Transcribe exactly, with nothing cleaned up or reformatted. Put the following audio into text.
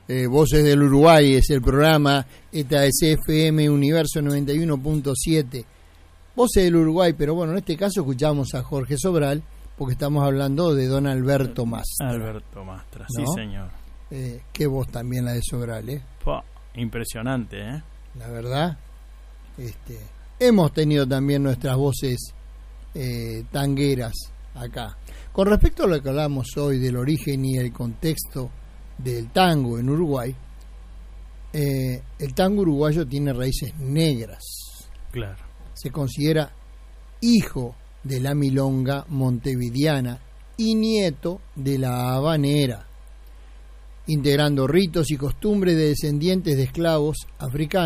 eh, Voces del Uruguay es el programa, esta es F M Universo noventa y uno punto siete, Voces del Uruguay, pero bueno, en este caso escuchamos a Jorge Sobral, porque estamos hablando de don Alberto Mastra. Alberto Mastra, ¿no? Sí señor. Eh, qué voz también la de Sobral, ¿eh? Pua, impresionante, ¿eh? La verdad, este, hemos tenido también nuestras voces eh, tangueras acá. Con respecto a lo que hablamos hoy del origen y el contexto del tango en Uruguay, eh, el tango uruguayo tiene raíces negras. Claro. Se considera hijo de la milonga montevideana y nieto de la habanera, integrando ritos y costumbres de descendientes de esclavos africanos